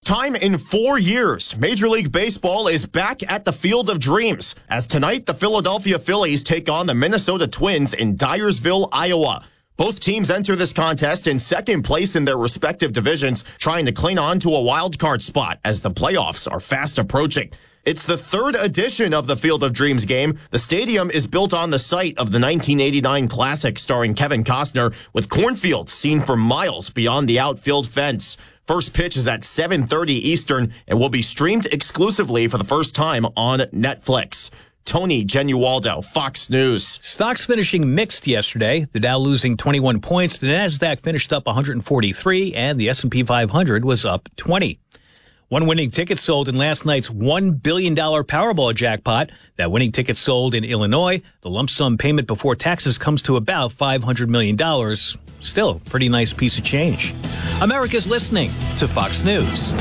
time in 4 years, Major League Baseball is back at the Field of Dreams, as tonight the Philadelphia Phillies take on the Minnesota Twins in Dyersville, Iowa. Both teams enter this contest in second place in their respective divisions, trying to cling on to a wild card spot as the playoffs are fast approaching. It's the third edition of the Field of Dreams game. The stadium is built on the site of the 1989 Classic starring Kevin Costner, with cornfields seen for miles beyond the outfield fence. First pitch is at 7:30 Eastern and will be streamed exclusively for the first time on Netflix. Tony Genualdo, Fox News. Stocks finishing mixed yesterday. The Dow losing 21 points. The Nasdaq finished up 143, and the S&P 500 was up 20. One winning ticket sold in last night's $1 billion Powerball jackpot. That winning ticket sold in Illinois. The lump sum payment before taxes comes to about $500 million. Still a pretty nice piece of change. America's listening to Fox News.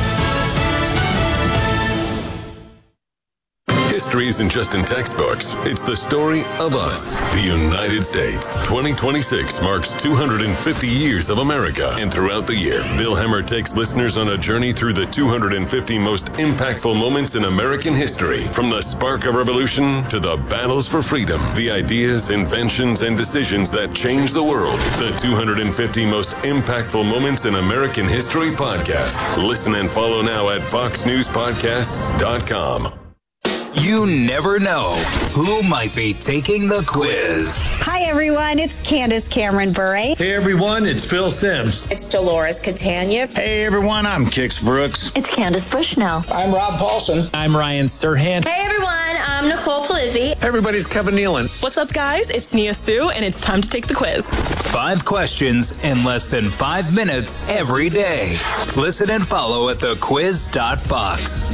History isn't just in textbooks. It's the story of us, the United States. 2026 marks 250 years of America. And throughout the year, Bill Hemmer takes listeners on a journey through the 250 most impactful moments in American history. From the spark of revolution to the battles for freedom, the ideas, inventions, and decisions that changed the world. The 250 most impactful moments in American history podcast. Listen and follow now at foxnewspodcasts.com. You never know who might be taking the quiz. Hi, everyone. It's Candace Cameron Bure. Hey, everyone. It's Phil Sims. It's Dolores Catania. Hey, everyone. I'm Kix Brooks. It's Candace Bushnell. I'm Rob Paulson. I'm Ryan Serhant. Hey, everyone. I'm Nicole Palizzi. Hey, everybody. It's Kevin Nealon. What's up, guys? It's Nia Sue, and it's time to take the quiz. 5 questions in less than 5 minutes every day. Listen and follow at thequiz.fox.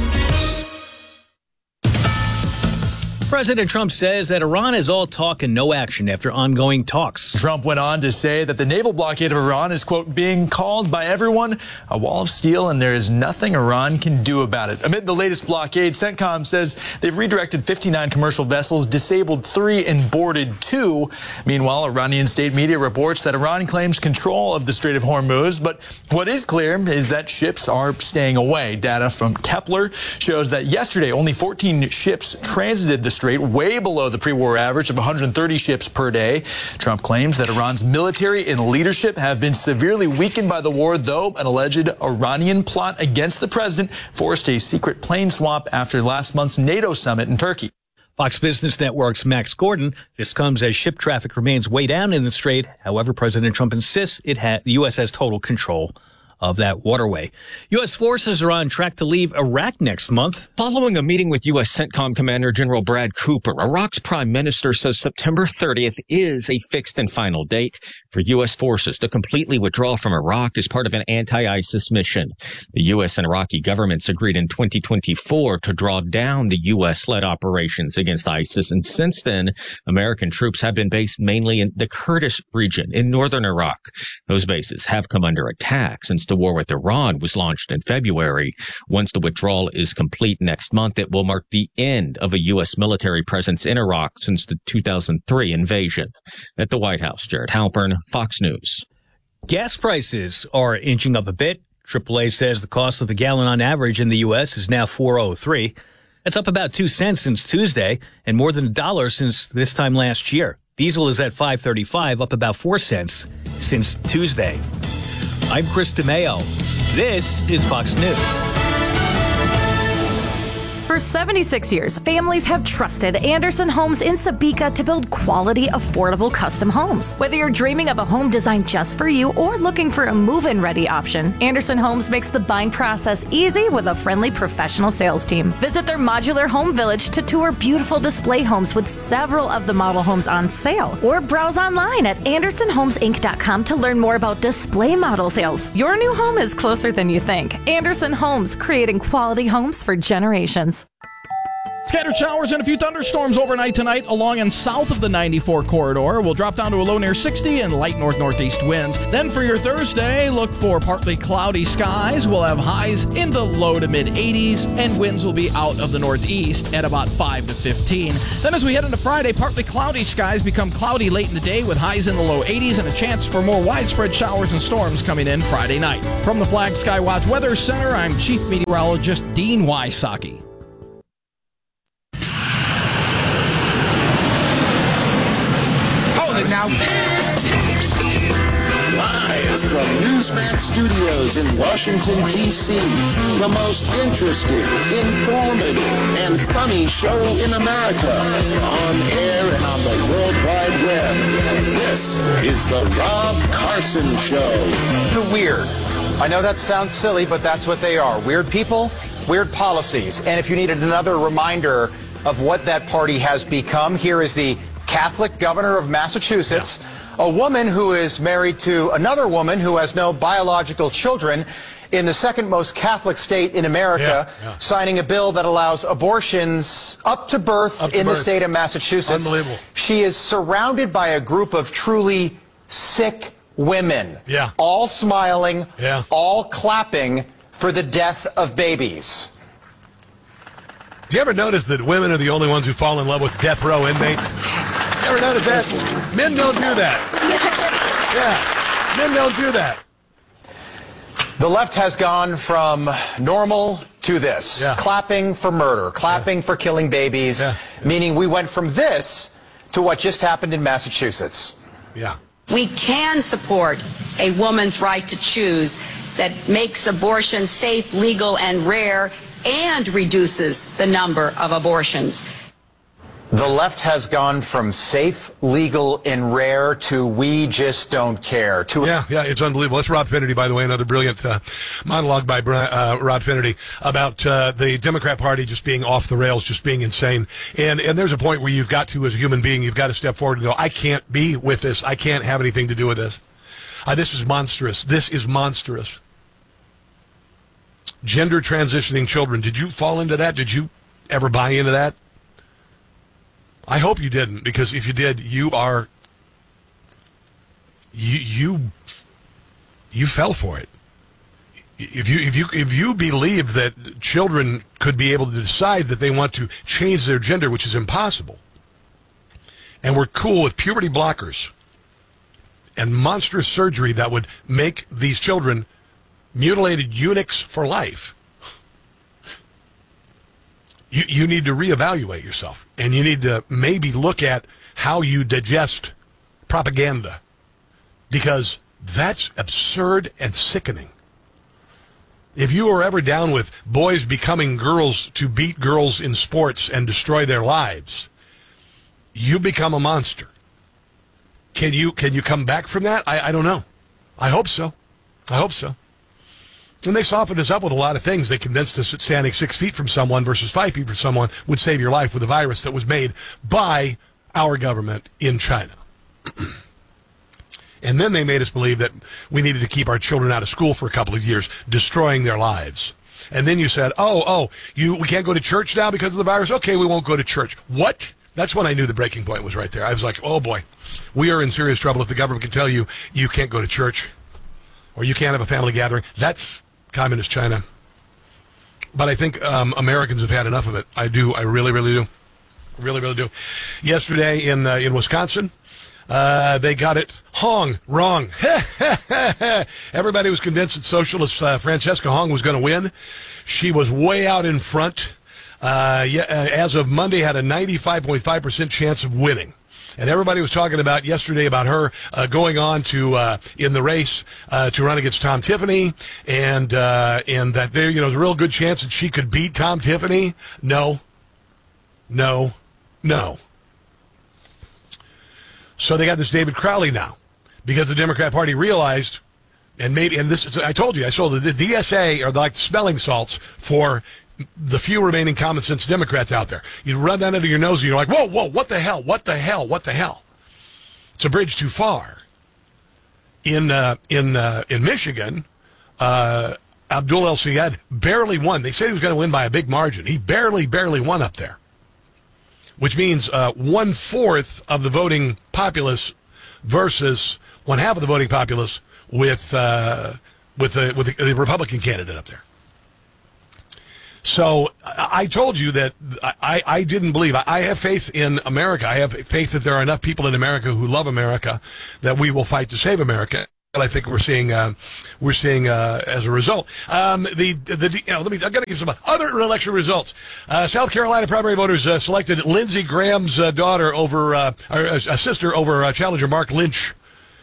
President Trump says that Iran is all talk and no action after ongoing talks. Trump went on to say that the naval blockade of Iran is, quote, being called by everyone a wall of steel, and there is nothing Iran can do about it. Amid the latest blockade, CENTCOM says they've redirected 59 commercial vessels, disabled 3, and boarded 2. Meanwhile, Iranian state media reports that Iran claims control of the Strait of Hormuz, but what is clear is that ships are staying away. Data from Kepler shows that yesterday only 14 ships transited the strait, way below the pre-war average of 130 ships per day. Trump claims that Iran's military and leadership have been severely weakened by the war, though an alleged Iranian plot against the president forced a secret plane swap after last month's NATO summit in Turkey. Fox Business Network's Max Gordon. This comes as ship traffic remains way down in the strait. However, President Trump insists the U.S. has total control of that waterway. U.S. forces are on track to leave Iraq next month. Following a meeting with U.S. CENTCOM Commander General Brad Cooper, Iraq's prime minister says September 30th is a fixed and final date for U.S. forces to completely withdraw from Iraq as part of an anti-ISIS mission. The U.S. and Iraqi governments agreed in 2024 to draw down the U.S.-led operations against ISIS, and since then, American troops have been based mainly in the Kurdish region in northern Iraq. Those bases have come under attack since the war with Iran was launched in February. Once the withdrawal is complete next month, it will mark the end of a U.S. military presence in Iraq since the 2003 invasion. At the White House, Jared Halpern, Fox News. Gas prices are inching up a bit. AAA says the cost of a gallon on average in the U.S. is now $4.03. That's up about 2 cents since Tuesday and more than $1 since this time last year. Diesel is at $5.35, up about 4 cents since Tuesday. I'm Chris DeMeo. This is Fox News. For 76 years, families have trusted Anderson Homes in Sabika to build quality, affordable custom homes. Whether you're dreaming of a home designed just for you or looking for a move-in ready option, Anderson Homes makes the buying process easy with a friendly professional sales team. Visit their modular home village to tour beautiful display homes with several of the model homes on sale, or browse online at AndersonHomesInc.com to learn more about display model sales. Your new home is closer than you think. Anderson Homes, creating quality homes for generations. Scattered showers and a few thunderstorms overnight tonight along and south of the 94 corridor. We'll drop down to a low near 60 and light north-northeast winds. Then for your Thursday, look for partly cloudy skies. We'll have highs in the low to mid-80s, and winds will be out of the northeast at about 5 to 15. Then as we head into Friday, partly cloudy skies become cloudy late in the day with highs in the low 80s and a chance for more widespread showers and storms coming in Friday night. From the Flag Skywatch Weather Center, I'm Chief Meteorologist Dean Wysocki. Now, live from Newsmax Studios in Washington, D.C., the most interesting, informative, and funny show in America, on air and on the World Wide Web. This is the Rob Carson Show. The weird. I know that sounds silly, but that's what they are. Weird people, weird policies. And if you needed another reminder of what that party has become, here is the Catholic governor of Massachusetts, a woman who is married to another woman who has no biological children in the second most Catholic state in America, signing a bill that allows abortions up to birth the state of Massachusetts. Unbelievable. She is surrounded by a group of truly sick women, all smiling, all clapping for the death of babies. Do you ever notice that women are the only ones who fall in love with death row inmates? You ever notice that? Men don't do that. Men don't do that. The left has gone from normal to this. Clapping for murder, clapping for killing babies, meaning we went from this to what just happened in Massachusetts. We can support a woman's right to choose that makes abortion safe, legal, and rare, and reduces the number of abortions. The left has gone from safe, legal, and rare to we just don't care. It's unbelievable. That's Rob Finnerty, by the way, another brilliant monologue by Rob Finnerty about the Democrat Party just being off the rails, just being insane. And there's a point where you've got to, as a human being, you've got to step forward and go, I can't be with this. I can't have anything to do with this. This is monstrous. This is monstrous. Gender transitioning children. Did you fall into that? Did you ever buy into that? I hope you didn't, because if you did, you fell for it. If you believe that children could be able to decide that they want to change their gender, which is impossible, and we're cool with puberty blockers and monstrous surgery that would make these children mutilated eunuchs for life, you need to reevaluate yourself, and you need to maybe look at how you digest propaganda, because that's absurd and sickening. If you were ever down with boys becoming girls to beat girls in sports and destroy their lives, you become a monster. Can you come back from that? I don't know. I hope so. And they softened us up with a lot of things. They convinced us that standing 6 feet from someone versus 5 feet from someone would save your life with a virus that was made by our government in China. And then they made us believe that we needed to keep our children out of school for a couple of years, destroying their lives. And then you said, we can't go to church now because of the virus? Okay, we won't go to church. What? That's when I knew the breaking point was right there. I was like, oh boy, we are in serious trouble if the government can tell you you can't go to church or you can't have a family gathering. That's Communist China. But I think Americans have had enough of it. I do. I really, really do. Really, really do. Yesterday in Wisconsin, they got it wrong. Everybody was convinced that socialist Francesca Hong was going to win. She was way out in front. As of Monday, had a 95.5% chance of winning. And everybody was talking about yesterday about her going on to in the race to run against Tom Tiffany, and that there's a real good chance that she could beat Tom Tiffany. No. So they got this David Crowley now, because the Democrat Party realized, and this is, I told you, I saw the DSA are like the smelling salts for the few remaining common sense Democrats out there. You run that under your nose and you're like, whoa, what the hell? It's a bridge too far. In Michigan, Abdul El-Sayed barely won. They said he was going to win by a big margin. He barely won up there. which means 1/4 of the voting populace versus 1/2 of the voting populace with the Republican candidate up there. So I told you that I didn't believe. I have faith in America. I have faith that there are enough people in America who love America that we will fight to save America. And I think we're seeing as a result. Let me. I've got to give some other election results. South Carolina primary voters selected Lindsey Graham's daughter over sister over challenger Mark Lynch.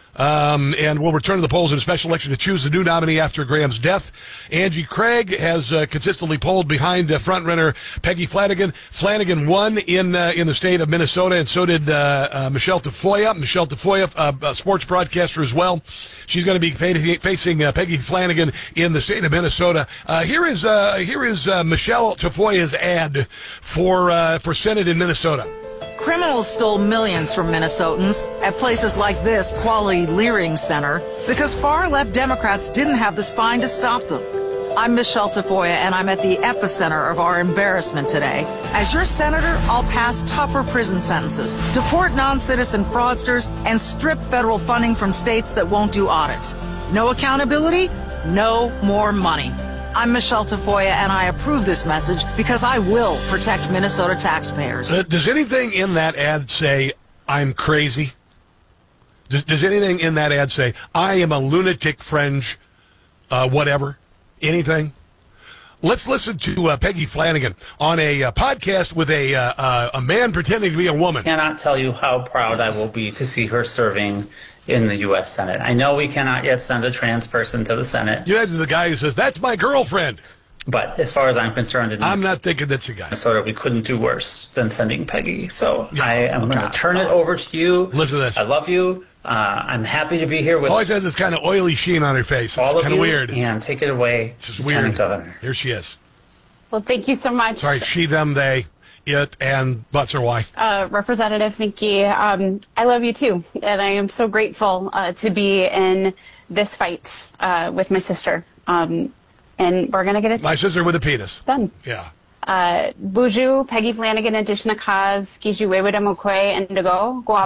And will return to the polls in a special election to choose the new nominee after Graham's death. Angie Craig has consistently polled behind frontrunner Peggy Flanagan. Flanagan won in the state of Minnesota, and so did Michelle Tafoya. Michelle Tafoya, a sports broadcaster as well. She's going to be facing Peggy Flanagan in the state of Minnesota. Here is Michelle Tafoya's ad for Senate in Minnesota. Criminals stole millions from Minnesotans at places like this Quality Leering Center because far-left Democrats didn't have the spine to stop them. I'm Michelle Tafoya, and I'm at the epicenter of our embarrassment today. As your senator, I'll pass tougher prison sentences, deport non-citizen fraudsters, and strip federal funding from states that won't do audits. No accountability, no more money. I'm Michelle Tafoya, and I approve this message because I will protect Minnesota taxpayers. Does anything in that ad say, I'm crazy? Does anything in that ad say, I am a lunatic fringe, whatever? Anything? Let's listen to Peggy Flanagan on a podcast with a man pretending to be a woman. I cannot tell you how proud I will be to see her serving in the U.S. Senate. I know we cannot yet send a trans person to the Senate. You imagine the guy who says, that's my girlfriend. But as far as I'm concerned, I'm not thinking that's a guy. Minnesota, we couldn't do worse than sending Peggy. So yeah, I am going to turn it over to you. Listen to this. I love you. I'm happy to be here with always has this kind of oily sheen on her face. It's kind of weird. And take it away, it's just weird. Governor. Here she is. Well, thank you so much. Sorry, she, them, they, it, and butts or why. Representative Finke, I love you too. And I am so grateful to be in this fight with my sister. And we're going to get it my sister with a penis. Done. Yeah. Buju, Peggy Flanagan, Adishna Kaz, Kiju Weweda Mokwe, Indigo, Guap.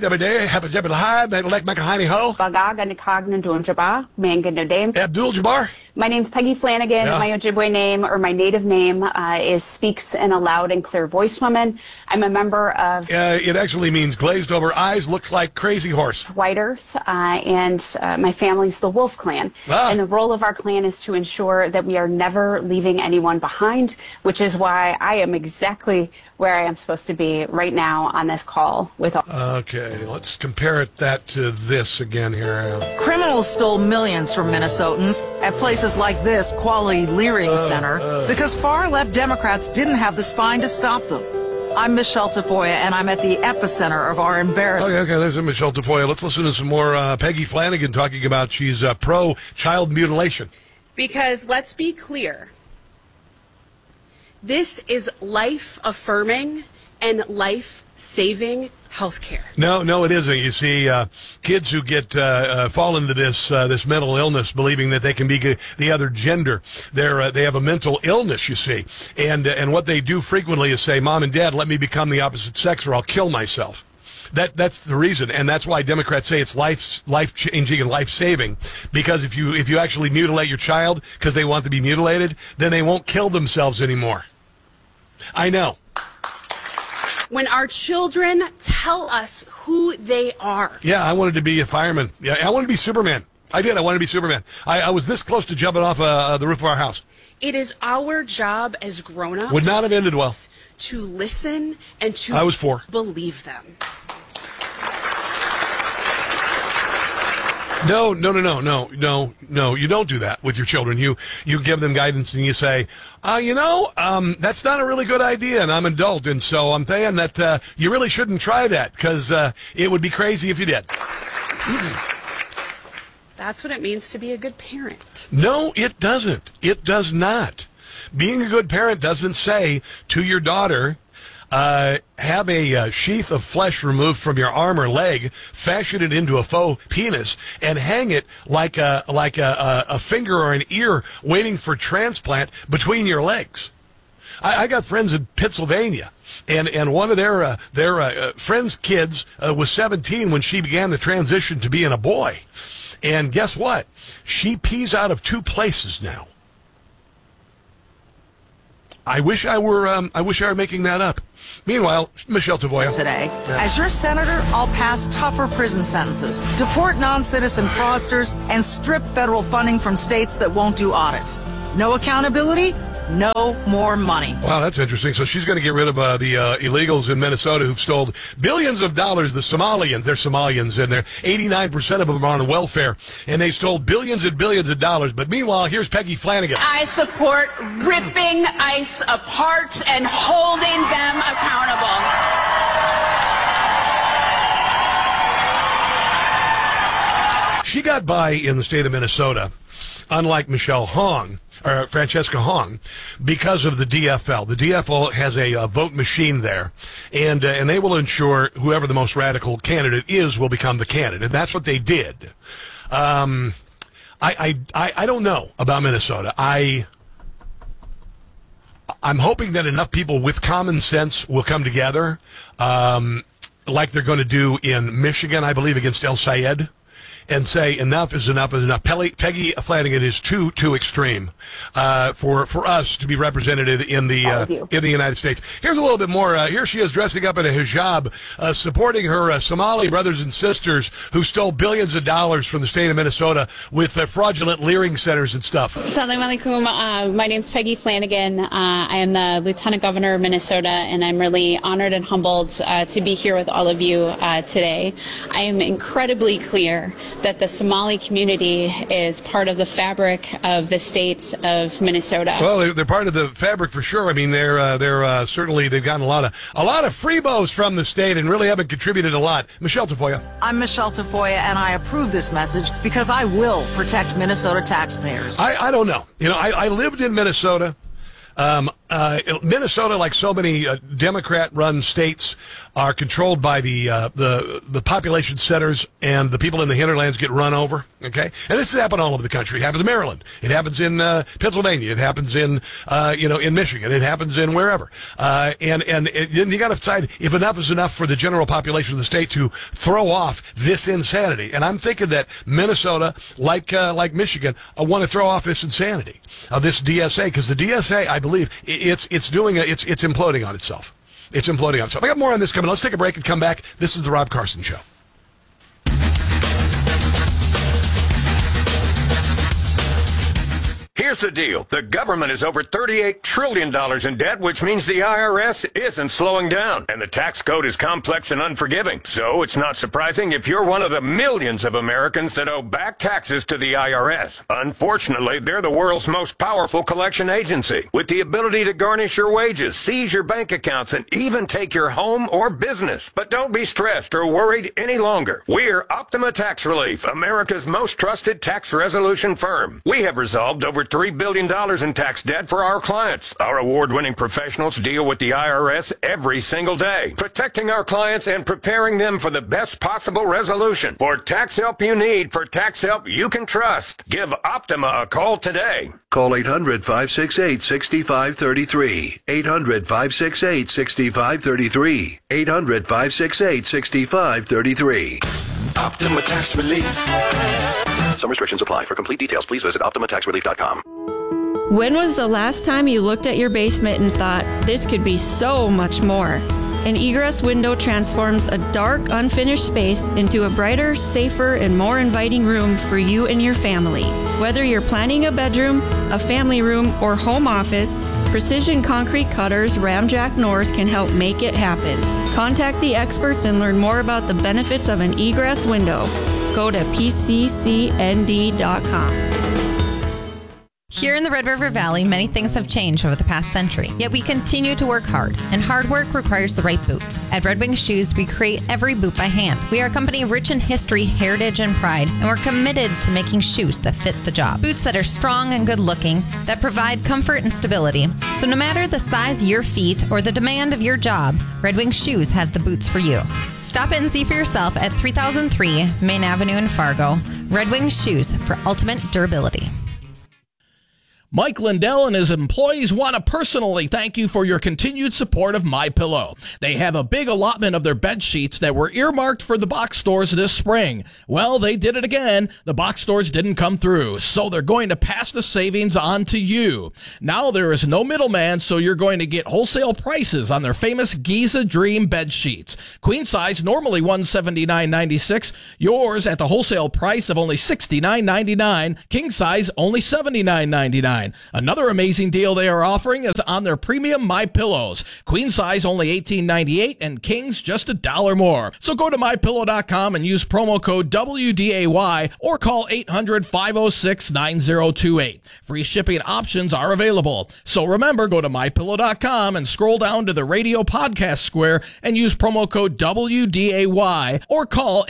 Bagaga Nikagna Dunjaba, Mangan Abdul Jabbar. My name's Peggy Flanagan. Yeah. My Ojibwe name, or my native name, is Speaks in a Loud and Clear Voice Woman. I'm a member of. It actually means glazed over eyes, looks like crazy horse. White Earth, and my family's the Wolf Clan. And the role of our clan is to ensure that we are never leaving anyone behind, which is why I am exactly where I am supposed to be right now on this call with all. Okay, let's compare that to this again here. Criminals stole millions from Minnesotans at places like this Quality Leering Center because far-left Democrats didn't have the spine to stop them. I'm Michelle Tafoya, and I'm at the epicenter of our embarrassment. Okay, there's Michelle Tafoya. Let's listen to some more Peggy Flanagan talking about she's pro-child mutilation. Because let's be clear. This is life-affirming and life-saving health care. No, it isn't. You see, kids who get fall into this mental illness, believing that they can be the other gender, they have a mental illness. You see, and what they do frequently is say, "Mom and Dad, let me become the opposite sex, or I'll kill myself." That's the reason, and that's why Democrats say it's life-changing and life-saving. Because if you actually mutilate your child because they want to be mutilated, then they won't kill themselves anymore. I know. When our children tell us who they are. Yeah, I wanted to be a fireman. Yeah, I wanted to be Superman. I did. I wanted to be Superman. I was this close to jumping off the roof of our house. It is our job as grown-ups. Would not have ended well. To listen and to I was 4. Believe them. No. You don't do that with your children. You give them guidance and you say, that's not a really good idea, and I'm an adult, and so I'm saying that you really shouldn't try that because it would be crazy if you did. That's what it means to be a good parent. No, it doesn't. It does not. Being a good parent doesn't say to your daughter, have a sheath of flesh removed from your arm or leg, fashion it into a faux penis, and hang it like a finger or an ear waiting for transplant between your legs. I got friends in Pennsylvania, and one of their friends' kids was 17 when she began the transition to being a boy. And guess what? She pees out of 2 places now. I wish I were making that up. Meanwhile, Michelle Tavoya. Today, as your senator, I'll pass tougher prison sentences, deport non-citizen fraudsters, and strip federal funding from states that won't do audits. No accountability, no more money. Wow, that's interesting. So she's going to get rid of the illegals in Minnesota who've stole billions of dollars. The Somalians, they're Somalians, and 89% of them are on welfare, and they stole billions and billions of dollars. But meanwhile, here's Peggy Flanagan. I support ripping ICE apart and holding them accountable. She got by in the state of Minnesota, unlike Michelle Hong, or Francesca Hong, because of the DFL. The DFL has a vote machine there, and they will ensure whoever the most radical candidate is will become the candidate. And that's what they did. I don't know about Minnesota. I'm hoping that enough people with common sense will come together, like they're going to do in Michigan, I believe, against El Sayed, and say enough is enough is enough. Peggy Flanagan is too extreme for us to be represented in the United States. Here's a little bit more. Here she is dressing up in a hijab, supporting her Somali brothers and sisters who stole billions of dollars from the state of Minnesota with fraudulent leering centers and stuff. Assalamu alaikum. My name's Peggy Flanagan. I am the Lieutenant Governor of Minnesota, and I'm really honored and humbled to be here with all of you today. I am incredibly clear that the Somali community is part of the fabric of the state of Minnesota. Well, they're part of the fabric for sure. I mean, they're certainly, they've gotten a lot of freebos from the state and really haven't contributed a lot. Michelle Tafoya. I'm Michelle Tafoya, and I approve this message because I will protect Minnesota taxpayers. I don't know. You know, I lived in Minnesota. Minnesota, like so many Democrat-run states, are controlled by the population centers, and the people in the hinterlands get run over. Okay, and this has happened all over the country. It happens in Maryland. It happens in Pennsylvania. It happens in in Michigan. It happens in wherever. And you got to decide if enough is enough for the general population of the state to throw off this insanity. And I'm thinking that Minnesota, like Michigan, want to throw off this insanity of this DSA, because the DSA, I believe, it's imploding on itself. It's imploding on itself. I got more on this coming. Let's take a break and come back. This is the Rob Carson Show. Here's the deal. The government is over $38 trillion in debt, which means the IRS isn't slowing down. And the tax code is complex and unforgiving. So it's not surprising if you're one of the millions of Americans that owe back taxes to the IRS. Unfortunately, they're the world's most powerful collection agency, with the ability to garnish your wages, seize your bank accounts, and even take your home or business. But don't be stressed or worried any longer. We're Optima Tax Relief, America's most trusted tax resolution firm. We have resolved over $3 billion in tax debt for our clients. Our award-winning professionals deal with the IRS every single day, protecting our clients and preparing them for the best possible resolution. For tax help you need, for tax help you can trust, give Optima a call today. Call 800-568-6533. 800-568-6533. 800-568-6533. Optima Tax Relief. Some restrictions apply. For complete details, please visit OptimaTaxRelief.com. When was the last time you looked at your basement and thought, this could be so much more? An egress window transforms a dark, unfinished space into a brighter, safer, and more inviting room for you and your family. Whether you're planning a bedroom, a family room, or home office, Precision Concrete Cutters Ramjack North can help make it happen. Contact the experts and learn more about the benefits of an egress window. Go to pccnd.com. Here in the Red River Valley, many things have changed over the past century, yet we continue to work hard, and hard work requires the right boots. At Red Wing Shoes, we create every boot by hand. We are a company rich in history, heritage, and pride, and we're committed to making shoes that fit the job. Boots that are strong and good-looking, that provide comfort and stability. So no matter the size of your feet or the demand of your job, Red Wing Shoes have the boots for you. Stop in and see for yourself at 3003 Main Avenue in Fargo. Red Wing Shoes for ultimate durability. Mike Lindell and his employees want to personally thank you for your continued support of MyPillow. They have a big allotment of their bed sheets that were earmarked for the box stores this spring. Well, they did it again. The box stores didn't come through, so they're going to pass the savings on to you. Now there is no middleman, so you're going to get wholesale prices on their famous Giza Dream bed sheets. Queen size, normally $179.96. Yours at the wholesale price of only $69.99. King size, only $79.99. Another amazing deal they are offering is on their premium MyPillows. Queen size only $18.98 and kings just $1 more. So go to MyPillow.com and use promo code WDAY or call 800-506-9028. Free shipping options are available. So remember, go to MyPillow.com and scroll down to the radio podcast square and use promo code WDAY or call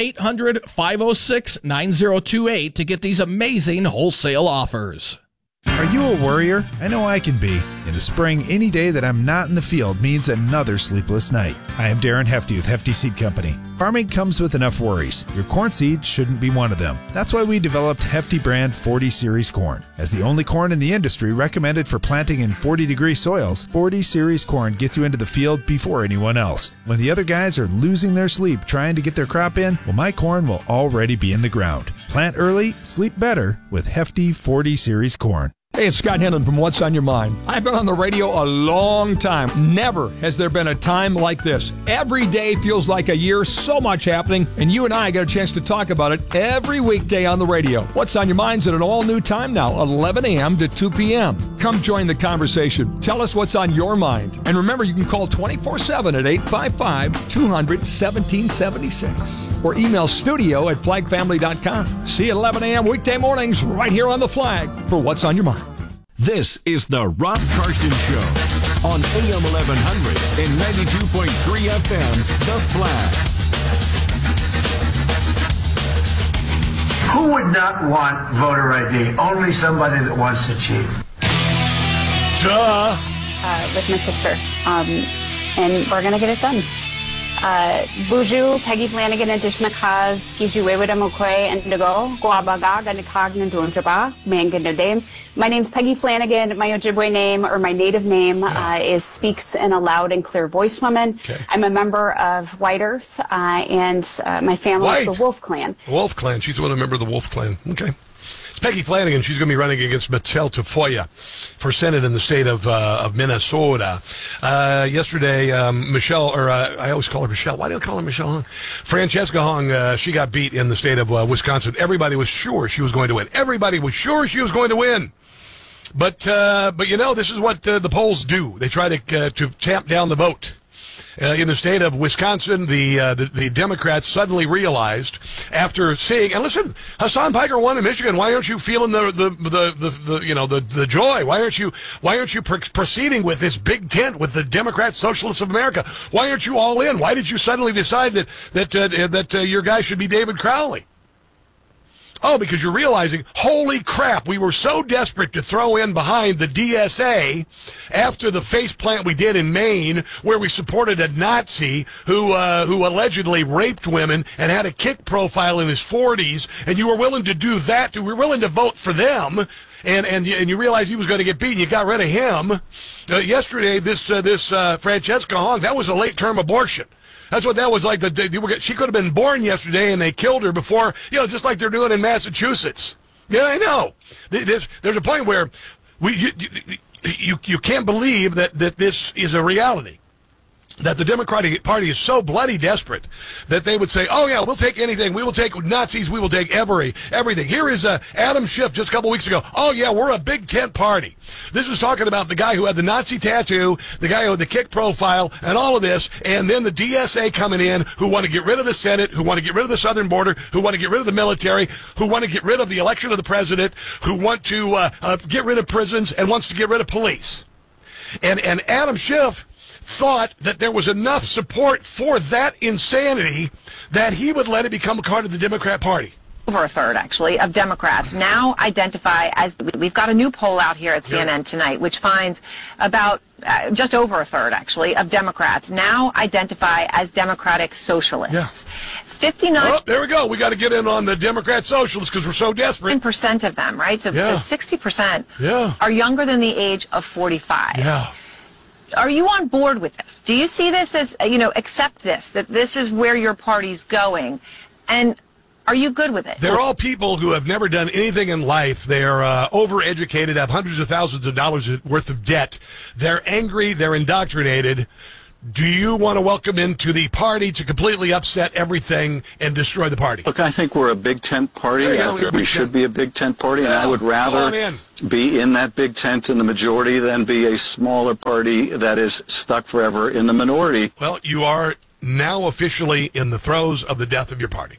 800-506-9028 to get these amazing wholesale offers. Are you a worrier? I know I can be. In the spring, any day that I'm not in the field means another sleepless night. I am Darren Hefty with Hefty Seed Company. Farming comes with enough worries. Your corn seed shouldn't be one of them. That's why we developed Hefty brand 40 Series corn. As the only corn in the industry recommended for planting in 40-degree soils, 40 Series corn gets you into the field before anyone else. When the other guys are losing their sleep trying to get their crop in, well, my corn will already be in the ground. Plant early, sleep better with Hefty 40 Series corn. Hey, it's Scott Henlon from What's on Your Mind. I've been on the radio a long time. Never has there been a time like this. Every day feels like a year, so much happening, and you and I get a chance to talk about it every weekday on the radio. What's on Your Mind's at an all-new time now, 11 a.m. to 2 p.m. Come join the conversation. Tell us what's on your mind. And remember, you can call 24/7 at 855-200-1776 or email studio@flagfamily.com. See you at 11 a.m. weekday mornings right here on The Flag for What's on Your Mind. This is the Rob Carson Show on AM 1100 and 92.3 FM, The Flag. Who would not want voter ID? Only somebody that wants to cheat. Duh. With my sister. And we're going to get it done. Buju, Peggy Flanagan, and Dishnakaz, Gijuewidamokwe, and Nago, Guabaga, Ganakagnan Dunjaba, Manganadame. My name's Peggy Flanagan. My Ojibwe name, or my native name, is Speaks in a Loud and Clear Voice Woman. Okay. I'm a member of White Earth, and my family is the Wolf Clan. The Wolf Clan. She's one of the members of the Wolf Clan. Okay. Peggy Flanagan, she's going to be running against Michelle Tafoya for Senate in the state of Minnesota. Yesterday, Michelle, or I always call her Michelle. Why do I call her Michelle? Francesca Hong, she got beat in the state of Wisconsin. Everybody was sure she was going to win. Everybody was sure she was going to win. But you know, this is what the polls do. They try to tamp down the vote. In the state of Wisconsin, the Democrats suddenly realized after seeing, and listen, Hassan Piker won in Michigan. Why aren't you feeling the joy? Why aren't you proceeding with this big tent with the Democrat Socialists of America? Why aren't you all in? Why did you suddenly decide that your guy should be David Crowley? Oh, because you're realizing, holy crap, we were so desperate to throw in behind the DSA after the faceplant we did in Maine, where we supported a Nazi who allegedly raped women and had a kick profile in his 40s, and you were willing to do that. You were willing to vote for them. And you realized he was going to get beaten. You got rid of him. Yesterday, this Francesca Hong, that was a late-term abortion. That's what that was like. She could have been born yesterday, and they killed her before, just like they're doing in Massachusetts. Yeah, I know. There's a point where you can't believe that this is a reality. That the Democratic Party is so bloody desperate that they would say, oh, yeah, we'll take anything. We will take Nazis. We will take everything. Here is Adam Schiff just a couple weeks ago. Oh, yeah, we're a big tent party. This was talking about the guy who had the Nazi tattoo, the guy who had the kick profile, and all of this, and then the DSA coming in who want to get rid of the Senate, who want to get rid of the southern border, who want to get rid of the military, who want to get rid of the election of the president, who want to get rid of prisons and wants to get rid of police. And Adam Schiff thought that there was enough support for that insanity that he would let it become a part of the Democrat Party. Over a third, actually, of Democrats now identify as, we've got a new poll out here at CNN tonight, which finds about just over a third, actually, of Democrats now identify as Democratic socialists. 59. Oh, there we go. We got to get in on the Democrat socialists because we're so desperate. 10% of them, right? So 60% are younger than the age of 45. Yeah. Are you on board with this? Do you see this as, accept this, that this is where your party's going? And are you good with it? They're all people who have never done anything in life. They're overeducated, have hundreds of thousands of dollars worth of debt. They're angry. They're indoctrinated. Do you want to welcome into the party to completely upset everything and destroy the party? Look, I think we're a big tent party. I think we should be a big tent party, and I would rather be in that big tent in the majority than be a smaller party that is stuck forever in the minority. Well, you are now officially in the throes of the death of your party.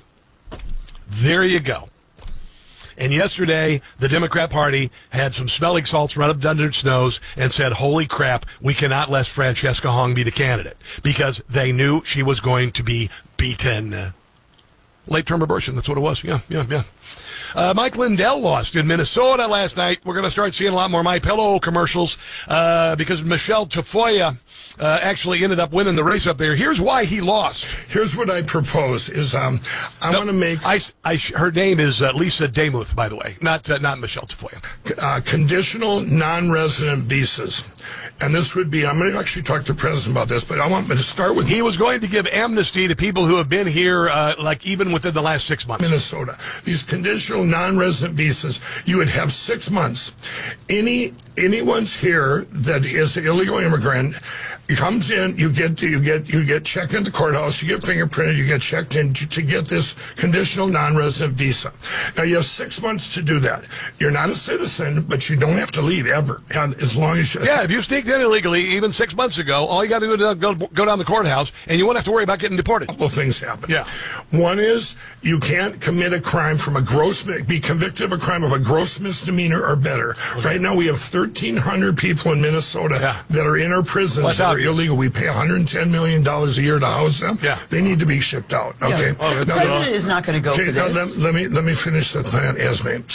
There you go. And yesterday, the Democrat Party had some smelling salts run up under its nose and said, holy crap, we cannot let Francesca Hong be the candidate, because they knew she was going to be beaten. Late-term abortion, that's what it was. Yeah. Mike Lindell lost in Minnesota last night. We're going to start seeing a lot more MyPillow commercials because Michelle Tafoya actually ended up winning the race up there. Here's why he lost. Here's what I propose is I want to make... her name is Lisa Demuth, by the way, not Michelle Tafoya. Conditional non-resident visas. And this would be, I'm going to actually talk to the president about this, but I want me to start with... He was going to give amnesty to people who have been here, even within the last 6 months. Minnesota. These conditional non-resident visas, you would have 6 months. Anyone's here that is an illegal immigrant comes in, you get checked into the courthouse, you get fingerprinted, you get checked in to get this conditional non-resident visa. Now you have 6 months to do that. You're not a citizen, but you don't have to leave ever, as long as you... Yeah, if you sneaked in illegally even 6 months ago, all you got to do is go down the courthouse, and you won't have to worry about getting deported. A couple things happen. Yeah. One is you can't commit a crime be convicted of a crime of a gross misdemeanor or better. Okay. Right now we have 1,300 people in Minnesota that are in our prisons that are illegal. We pay $110 million a year to house them. Yeah. They need to be shipped out. Okay. Yeah. The president is not going to go for this. Let me finish the plan, Esme.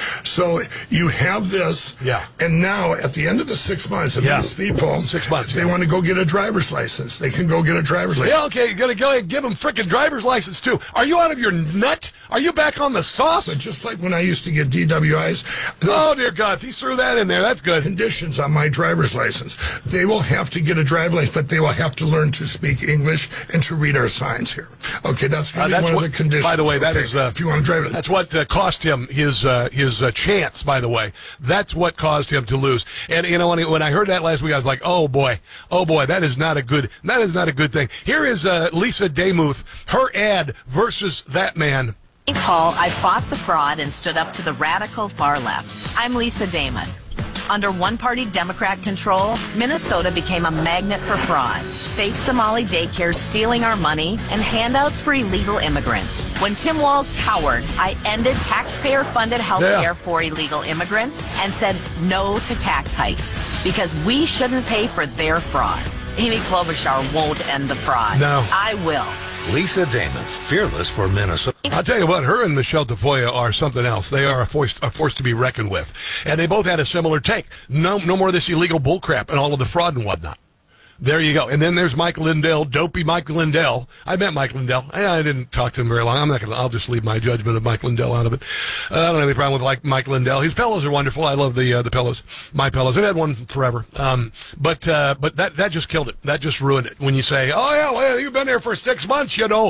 So you have this. Yeah. And now at the end of the 6 months, if these people 6 months, they want to go get a driver's license, they can go get a driver's license. Yeah. Okay. You're gonna go and give them frickin' driver's license too. Are you out of your nut? Are you back on the sauce? But just like when I used to get DWIs. Oh dear God! If he threw that in there, that's good. Conditions on my driver's license. They will have to get a driver's license, but they will have to learn to speak English and to read our signs here. Okay, that's one of the conditions. By the way, that is if you want to drive, that's what cost him his chance. By the way, that's what caused him to lose. And when I heard that last week, I was like, oh boy, that is not a good thing. Here is Lisa Demuth, her ad versus that man. Paul, I fought the fraud and stood up to the radical far left. I'm Lisa Damon. Under one-party Democrat control, Minnesota became a magnet for fraud. Safe Somali daycare stealing our money and handouts for illegal immigrants. When Tim Walz cowered, I ended taxpayer-funded health care for illegal immigrants and said no to tax hikes because we shouldn't pay for their fraud. Amy Klobuchar won't end the fraud. No. I will. Lisa Demuth, fearless for Minnesota. I'll tell you what, her and Michelle Tafoya are something else. They are a force to be reckoned with. And they both had a similar take. No more of this illegal bullcrap and all of the fraud and whatnot. There you go. And then there's Mike Lindell, dopey Mike Lindell. I met Mike Lindell. I didn't talk to him very long. I'll just leave my judgment of Mike Lindell out of it. I don't have any problem with Mike Lindell. His pillows are wonderful. I love the pillows. My pillows. I've had one forever. But that just killed it. That just ruined it. When you say, oh yeah, well, you've been here for 6 months, and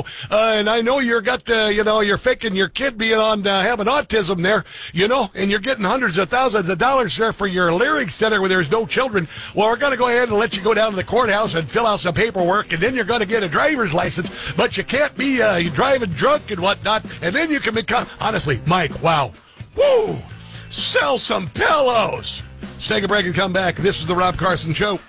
I know you're faking your kid being on, having autism there, and you're getting hundreds of thousands of dollars there for your Lyric Center where there's no children. Well, we're going to go ahead and let you go down to the courthouse and fill out some paperwork, and then you're going to get a driver's license, but you can't be driving drunk and whatnot, and then you can become... Honestly, Mike, wow. Woo! Sell some pillows! Let's take a break and come back. This is the Rob Carson Show.